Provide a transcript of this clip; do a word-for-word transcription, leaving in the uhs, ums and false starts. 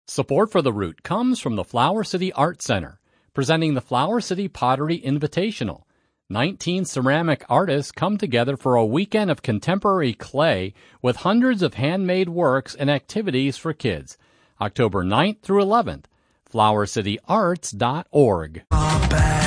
Support for the route comes from the Flower City Art Center, presenting the Flower City Pottery Invitational. nineteen ceramic artists come together for a weekend of contemporary clay with hundreds of handmade works and activities for kids. October ninth through eleventh, flower city arts dot org.